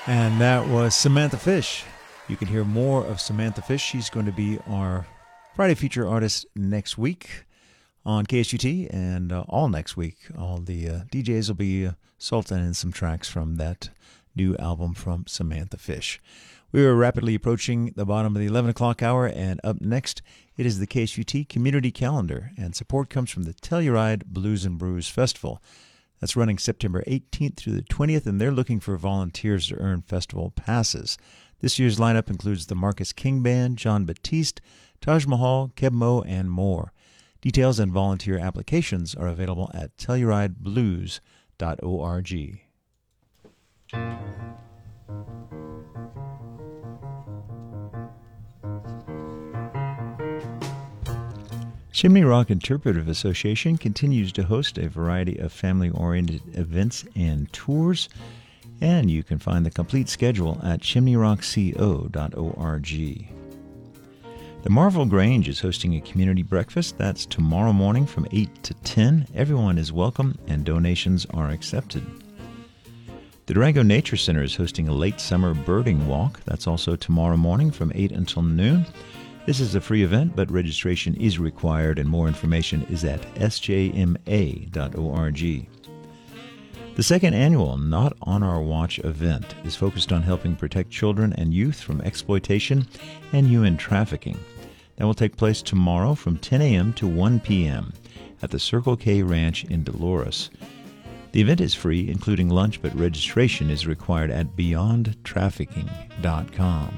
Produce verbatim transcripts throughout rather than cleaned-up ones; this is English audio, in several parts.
And that was Samantha Fish. You can hear more of Samantha Fish. She's going to be our Friday feature artist next week on K S U T, and uh, all next week. All the uh, D Js will be uh, salting in some tracks from that new album from Samantha Fish. We are rapidly approaching the bottom of the eleven o'clock hour, and up next, it is the K S U T Community Calendar, and support comes from the Telluride Blues and Brews Festival. That's running September eighteenth through the twentieth, and they're looking for volunteers to earn festival passes. This year's lineup includes the Marcus King Band, John Batiste, Taj Mahal, Keb Mo, and more. Details and volunteer applications are available at telluride blues dot org. Chimney Rock Interpretive Association continues to host a variety of family-oriented events and tours, and you can find the complete schedule at chimney rock co dot org. The Marvel Grange is hosting a community breakfast. That's tomorrow morning from eight to ten. Everyone is welcome, and donations are accepted. The Durango Nature Center is hosting a late summer birding walk. That's also tomorrow morning from eight until noon. This is a free event, but registration is required, and more information is at s j m a dot org. The second annual Not On Our Watch event is focused on helping protect children and youth from exploitation and human trafficking. That will take place tomorrow from ten a.m. to one p.m. at the Circle K Ranch in Dolores. The event is free, including lunch, but registration is required at beyond trafficking dot com.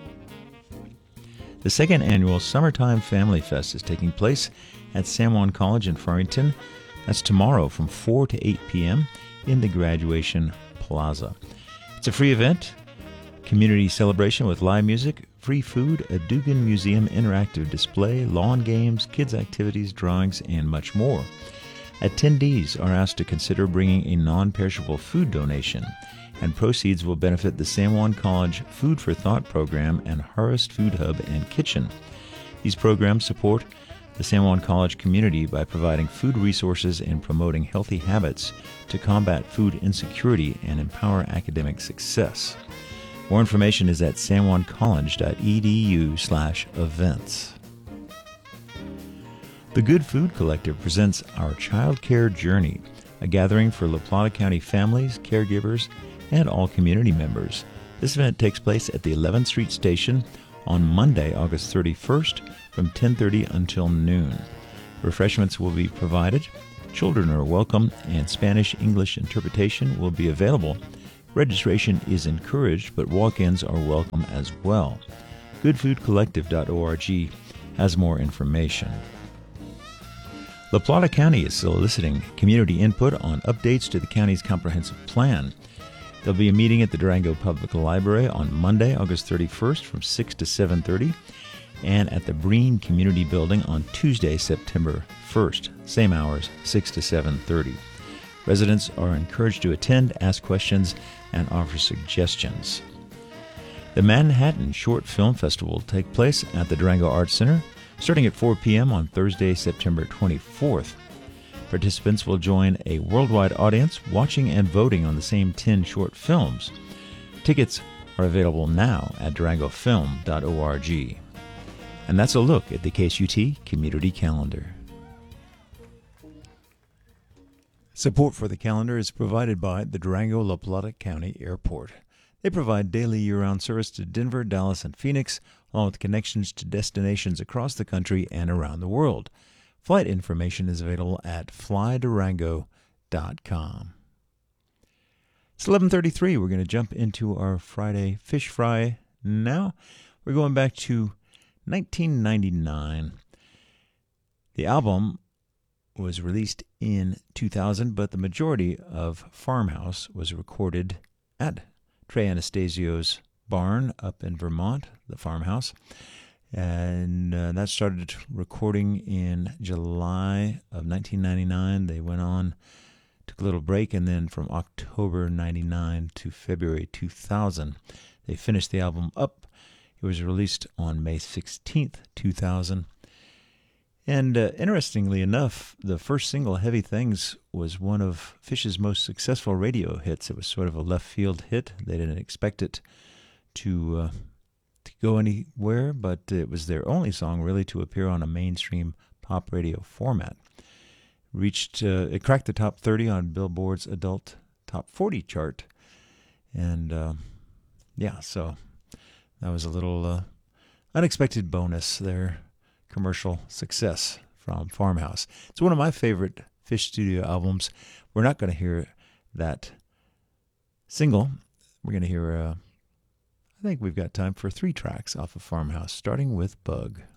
The second annual Summertime Family Fest is taking place at San Juan College in Farmington. That's tomorrow from four to eight p.m. in the Graduation Plaza. It's a free event, community celebration with live music, free food, a Dugan Museum interactive display, lawn games, kids' activities, drawings, and much more. Attendees are asked to consider bringing a non-perishable food donation, and proceeds will benefit the San Juan College Food for Thought program and Harvest Food Hub and Kitchen. These programs support the San Juan College community by providing food resources and promoting healthy habits to combat food insecurity and empower academic success. More information is at san juan college dot e d u slash events. The Good Food Collective presents Our Child Care Journey, a gathering for La Plata County families, caregivers, and all community members. This event takes place at the eleventh Street Station on Monday, August thirty-first, from ten thirty until noon. Refreshments will be provided, children are welcome, and Spanish-English interpretation will be available. Registration is encouraged, but walk-ins are welcome as well. good food collective dot org has more information. La Plata County is soliciting community input on updates to the county's comprehensive plan. There'll be a meeting at the Durango Public Library on Monday, August thirty-first from six to seven thirty, and at the Breen Community Building on Tuesday, September first, same hours, six to seven thirty. Residents are encouraged to attend, ask questions, and offer suggestions. The Manhattan Short Film Festival will take place at the Durango Arts Center starting at four p.m. on Thursday, September twenty-fourth. Participants will join a worldwide audience watching and voting on the same ten short films. Tickets are available now at durango film dot org. And that's a look at the K S U T Community Calendar. Support for the calendar is provided by the Durango-La Plata County Airport. They provide daily year-round service to Denver, Dallas, and Phoenix, along with connections to destinations across the country and around the world. Flight information is available at fly durango dot com. It's eleven thirty-three. We're going to jump into our Friday Fish Fry now. We're going back to nineteen ninety-nine. The album was released in two thousand, but the majority of Farmhouse was recorded at Trey Anastasio's barn up in Vermont, the Farmhouse. And uh, that started recording in July of nineteen ninety-nine. They went on, took a little break, and then from October ninety-nine to February two thousand, they finished the album up. It was released on May sixteenth, two thousand. And uh, interestingly enough, the first single, Heavy Things, was one of Phish's most successful radio hits. It was sort of a left field hit. They didn't expect it to, uh, to go anywhere, but it was their only song really to appear on a mainstream pop radio format. Reached, uh, it cracked the top thirty on Billboard's Adult Top forty chart. And uh, yeah, so that was a little uh, unexpected bonus there. Commercial success from Farmhouse. It's one of my favorite Phish studio albums. We're not going to hear that single. We're going to hear, uh, I think we've got time for three tracks off of Farmhouse, starting with Bug.